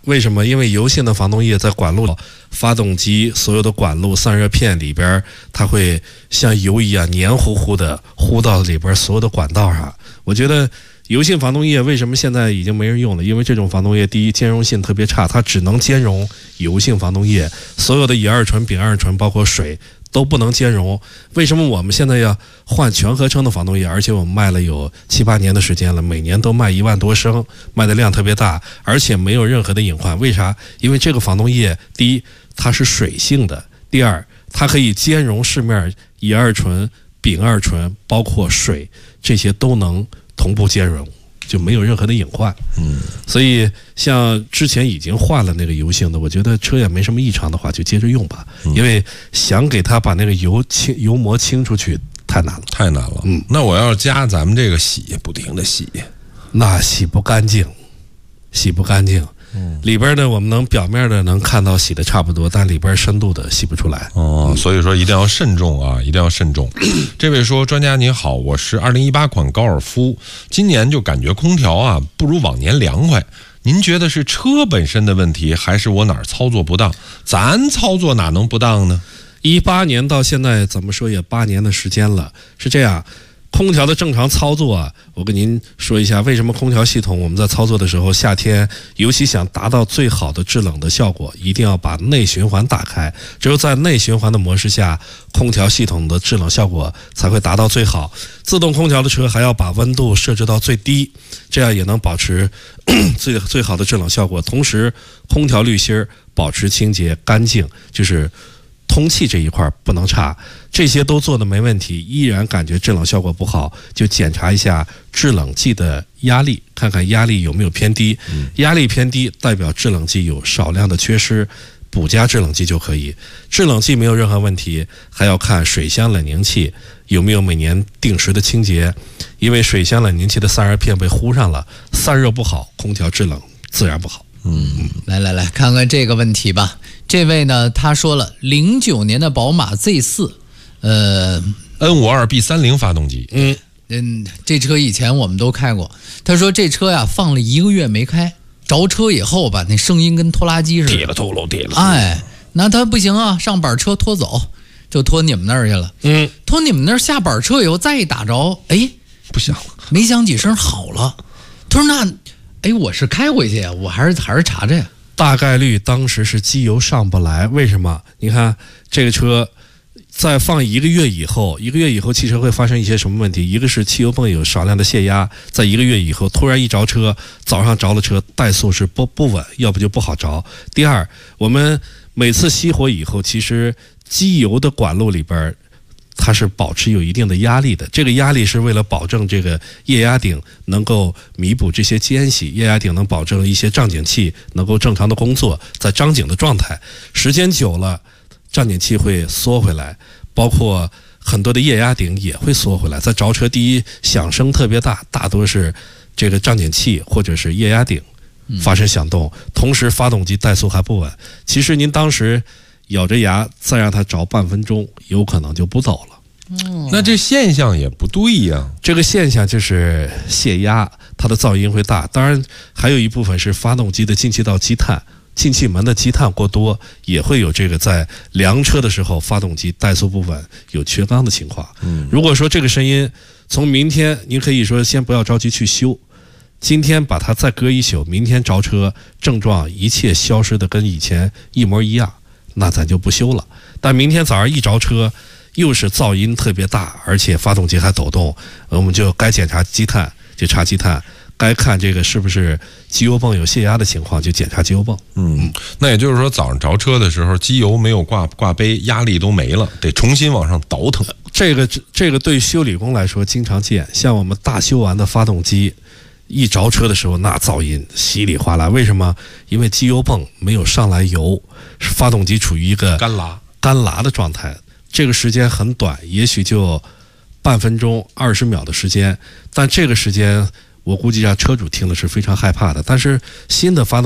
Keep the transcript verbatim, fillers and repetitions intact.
为什么？因为油性的防冻液在管路、发动机所有的管路散热片里边，它会像油一样黏糊糊的糊到里边所有的管道上。我觉得油性防冻液为什么现在已经没人用了？因为这种防冻液第一兼容性特别差，它只能兼容油性防冻液，所有的乙二醇、丙二醇包括水都不能兼容。为什么我们现在要换全合成的防冻液？而且我们卖了有七八年的时间了，每年都卖一万多升，卖的量特别大，而且没有任何的隐患。为啥？因为这个防冻液，第一它是水性的，第二它可以兼容市面乙二醇、丙二醇包括水，这些都能同步兼容，就没有任何的隐患。嗯，所以像之前已经换了那个油性的，我觉得车也没什么异常的话，就接着用吧。嗯、因为想给它把那个油清油膜清出去太难了， 太难了。嗯，那我要加咱们这个洗，不停的洗， 那洗不干净，洗不干净。嗯，里边的我们能表面的能看到洗的差不多，但里边深度的洗不出来。 哦，所以说一定要慎重啊，一定要慎重。这位说，专家您好，我是二零一八款高尔夫，今年就感觉空调啊不如往年凉快。您觉得是车本身的问题，还是我哪儿操作不当？咱操作哪能不当呢？ 一八年到现在怎么说也八年的时间了，是这样。空调的正常操作啊，我跟您说一下，为什么空调系统我们在操作的时候，夏天尤其想达到最好的制冷的效果，一定要把内循环打开。只有在内循环的模式下，空调系统的制冷效果才会达到最好。自动空调的车还要把温度设置到最低，这样也能保持最最好的制冷效果。同时，空调滤芯保持清洁干净，就是通气这一块不能差，这些都做的没问题，依然感觉制冷效果不好，就检查一下制冷剂的压力，看看压力有没有偏低。压力偏低代表制冷剂有少量的缺失，补加制冷剂就可以。制冷剂没有任何问题，还要看水箱冷凝器有没有每年定时的清洁，因为水箱冷凝器的散热片被糊上了，散热不好，空调制冷自然不好。 嗯，来来来看看这个问题吧。这位呢，他说了，零九年的宝马 Z 四，呃 N 五十二 B 三十 发动机， 嗯嗯，这车以前我们都开过。他说这车呀放了一个月没开，着车以后吧，那声音跟拖拉机似的， 铁了头喽，铁了。 哎，那他不行啊，上板车拖走，就拖你们那儿去了。嗯，拖你们那儿下板车以后再一打着，哎， 不响了， 没响几声好了。他说那。哎，我是开回去呀，我还是还是查查呀。 大概率当时是机油上不来，为什么？你看这个车在放一个月以后，一个月以后汽车会发生一些什么问题？一个是汽油泵有少量的泄压，在一个月以后突然一着车，早上着了车，怠速是不不稳，要不就不好着。第二，我们每次熄火以后，其实机油的管路里边它是保持有一定的压力的，这个压力是为了保证这个液压顶能够弥补这些间隙，液压顶能保证一些胀紧器能够正常的工作，在张紧的状态，时间久了胀紧器会缩回来，包括很多的液压顶也会缩回来。在着车第一响声特别大，大多是这个胀紧器或者是液压顶发生响动，同时发动机怠速还不稳。其实您当时咬着牙再让它着半分钟，有可能就不走了。 嗯、那这现象也不对呀、啊。 这个现象就是泄压，它的噪音会大。当然，还有一部分是发动机的进气道积碳、进气门的积碳过多，也会有这个在凉车的时候发动机怠速不稳、有缺缸的情况。嗯，如果说这个声音从明天，您可以说先不要着急去修，今天把它再搁一宿，明天着车症状一切消失的跟以前一模一样。那咱就不修了。但明天早上一着车，又是噪音特别大，而且发动机还抖动，我们就该检查积碳就查积碳，该看这个是不是机油泵有泄压的情况就检查机油泵。 嗯，那也就是说早上着车的时候，机油没有挂挂杯，压力都没了，得重新往上倒腾。 这个这个对修理工来说经常见，像我们大修完的发动机。一着车的时候，那噪音稀里哗啦。为什么？因为机油泵没有上来油，发动机处于一个干拉干拉的状态。这个时间很短，也许就半分钟、二十秒的时间。但这个时间，我估计让车主听了是非常害怕的。但是新的发动